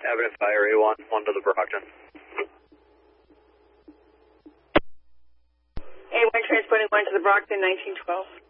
Avenue Fire A1, 1 to the Brockton. A1 transporting 1 to the Brockton, 1912.